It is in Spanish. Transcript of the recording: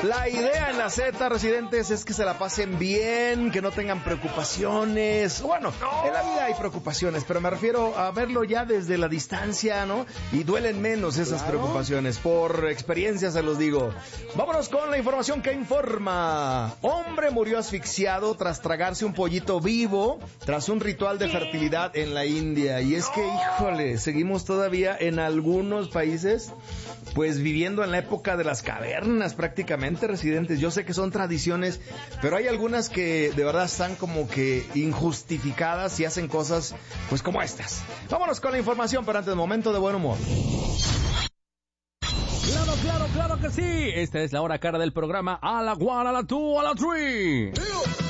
La idea en la Z, residentes, es que se la pasen bien, que no tengan preocupaciones. Bueno, en la vida hay preocupaciones, pero me refiero a verlo ya desde la distancia, ¿no? Y duelen menos esas preocupaciones. Por experiencia se los digo. Vámonos con la información que informa. Hombre murió asfixiado tras tragarse un pollito vivo tras un ritual de fertilidad en la India. Y es que, híjole, seguimos todavía en algunos países, pues viviendo en la época de las cavernas prácticamente, residentes. Yo sé que son tradiciones, pero hay algunas que de verdad están como que injustificadas y hacen cosas pues como estas. Vámonos con la información, pero antes, momento de buen humor. Claro que sí. Esta es la hora cara del programa. A la one, a la two, a la three.